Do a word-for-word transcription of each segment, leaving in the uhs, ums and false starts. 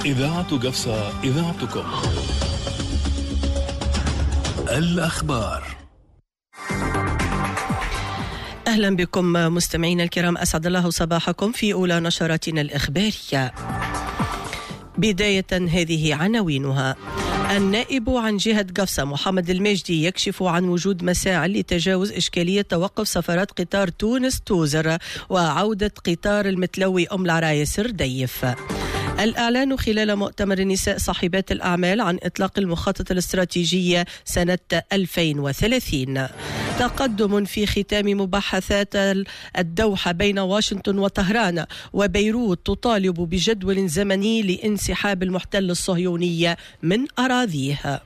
إذاعة قفصة، إذاعتكم. الأخبار. أهلا بكم مستمعين الكرام، أسعد الله صباحكم في أولى نشراتنا الإخبارية. بداية هذه عناوينها. النائب عن جهة قفصة محمد المجدي يكشف عن وجود مساعي لتجاوز إشكالية توقف سفرات قطار تونس توزر وعودة قطار المتلوي أم العرايس رديف. الإعلان خلال مؤتمر النساء صاحبات الأعمال عن إطلاق المخطط الاستراتيجية سنة ألفين وثلاثين. تقدم في ختام مباحثات الدوحة بين واشنطن وطهران، وبيروت تطالب بجدول زمني لانسحاب المحتل الصهيوني من أراضيها.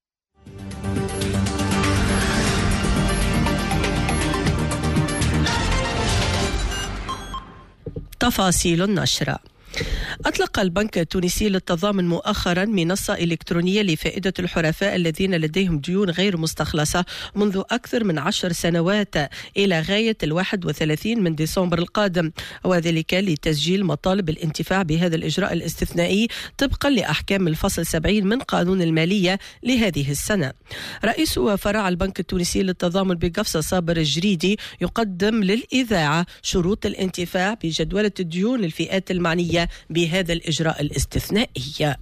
تفاصيل النشرة. أطلق البنك التونسي للتضامن مؤخرا منصة إلكترونية لفائدة الحرفاء الذين لديهم ديون غير مستخلصة منذ أكثر من عشر سنوات إلى غاية الواحد وثلاثين من ديسمبر القادم، وذلك لتسجيل مطالب الانتفاع بهذا الإجراء الاستثنائي طبقا لأحكام الفصل سبعين من قانون المالية لهذه السنة. رئيس فرع البنك التونسي للتضامن بقفصة صابر الجريدي يقدم للإذاعة شروط الانتفاع بجدولة الديون للفئات المعنية بهذا الإجراء الاستثنائي.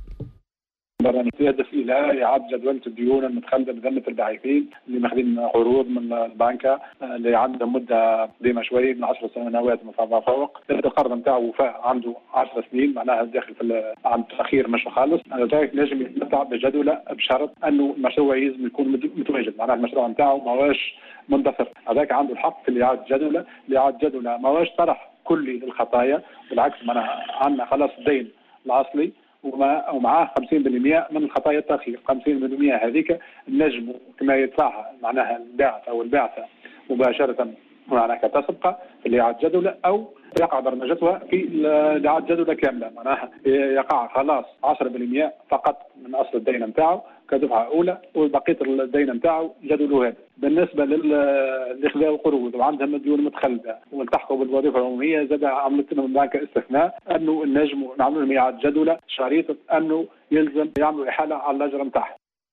يهدف إلى إعادة جدولة الديون المتخلدة بذمة الباحثين اللي ماخذين قروض من البنك اللي عندهم مدة قديمة شوي من عشر سنوات فما فوق. القرض نتاعو وفاء عنده عشر سنين، معناها داخل في عند تأخير مش خالص. لذلك لازم يتمتع بجدولة بشرط أنه المشروع لازم يكون متواجد، معناها المشروع نتاعو ما هوش مندثر. هذاك عنده الحق في إعادة جدولة لإعادة جدولة ما هوش طرح كلي للخطايا، بالعكس معناها عندنا خلاص الدين الأصلي وما ومعاه خمسين بالمئة من الخطايا التأخير. خمسين بالمئة هذيك النجم كما يدفعها معناها الباعث أو الباعثة مباشرة معناها كتسبقة في الإعادة جدولة، أو يقع برمجتها في الإعادة جدولة كاملة، معناها يقع خلاص عشرة بالمئة فقط من أصل الدين نتاعو كدفعة أولى، وبقية الدين نتاعو جدوله هذا. بالنسبة للإخذاء القروض وعندهم ديون متخلدة والتحقوا بالوظيفة العمومية، زاد عملت لهم البنك استثناء أنه النجم نعملوا لهم إعادة جدولة شريطة أنه يلزم يعملوا إحالة على الأجر نتاعهم.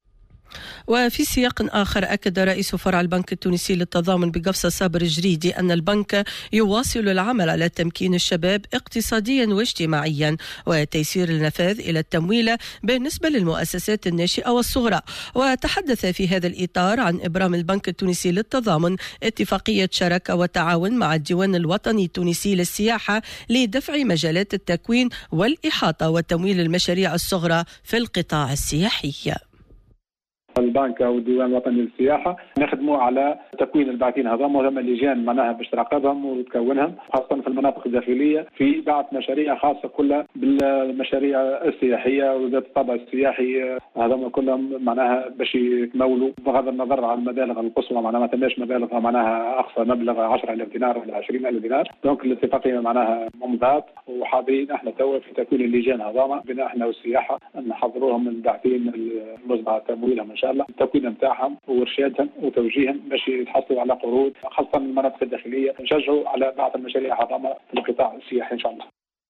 وفي سياق آخر، أكد رئيس فرع البنك التونسي للتضامن بقفصة صابر الجريدي أن البنك يواصل العمل على تمكين الشباب اقتصاديا واجتماعيا وتيسير النفاذ إلى التمويل بالنسبة للمؤسسات الناشئة والصغرى. وتحدث في هذا الإطار عن إبرام البنك التونسي للتضامن اتفاقية شراكة وتعاون مع الديوان الوطني التونسي للسياحة لدفع مجالات التكوين والإحاطة وتمويل المشاريع الصغرى في القطاع السياحي. البنك والديوان الوطني للسياحة نخدموا على تكوين الباعثين هذوما، وهم اللجان معناها باش تراقبهم وتكونهم، خاصة في المناطق الداخلية في بعض مشاريع خاصة كلها بالمشاريع السياحية وذات الطابع السياحي. هذوما كلهم معناها باش يتمولوا بغض النظر عن المبالغ القصوى، معناها ما تماش مبالغ معناها أقصى مبلغ عشرة آلاف دينار ولا عشرين ألف دينار. دونك الاتفاقية معناها ممضات، وحاضرين احنا توا في تكوين اللجان هذوما بنا احنا والسياحة نحضروهم الباعثين المصدع تمويلهم ان شاء الله، التكوين نتاعهم وارشادهم وتوجيههم باش يتحصلوا على قروض خاصه من المناطق الداخليه، نشجعوا على بعض المشاريع هذه في القطاع السياحي ان شاء الله.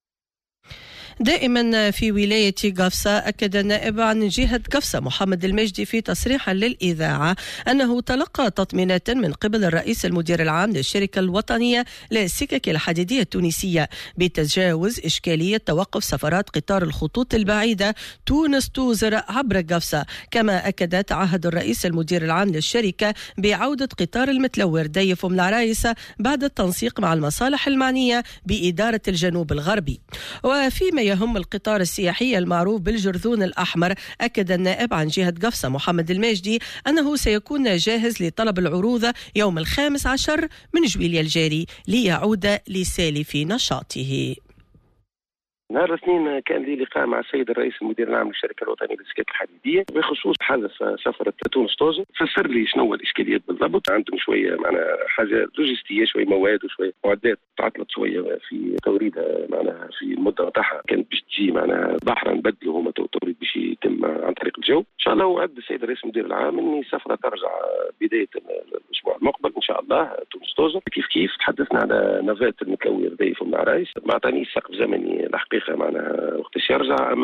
دائما في ولاية قفصة، أكد النائب عن جهة قفصة محمد المجدي في تصريح للإذاعة أنه تلقى تطمينات من قبل الرئيس المدير العام للشركة الوطنية للسكك الحديدية التونسية بتجاوز إشكالية توقف سفرات قطار الخطوط البعيدة تونس توزر عبر قفصة. كما أكد تعهد الرئيس المدير العام للشركة بعودة قطار المتلوي رديف أم العرايس بعد التنسيق مع المصالح المعنية بإدارة الجنوب الغربي. وفيما يهم القطار السياحي المعروف بالجرذون الأحمر، أكد النائب عن جهة قفصة محمد المجدي أنه سيكون جاهز لطلب العروض يوم الخامس عشر من جويلية الجاري ليعود لسالف نشاطه. نهار الاثنين كان لي لقاء مع السيد الرئيس المدير العام للشركه الوطنيه للسكك الحديديه بخصوص حدث سفره تونس توزر. فسر لي شنو الاشكاليات بالضبط. عندهم شويه معناها حاجه لوجستيه، شويه مواد وشويه معدات تعطلت شويه في توريدها، معناها في المده نتاعها كانت باش تجي معناها بحرا نبدلوا هما التوريد باش يتم عن طريق الجو. ان شاء الله وعد السيد الرئيس المدير العام اني سفره ترجع بدايه الاسبوع المقبل ان شاء الله تونس توزر. كيف كيف تحدثنا على نفات المتلوي رديف ومن عرايس، ما عطانيش سقف زمني الحقيقه معناها وقتاش يرجع.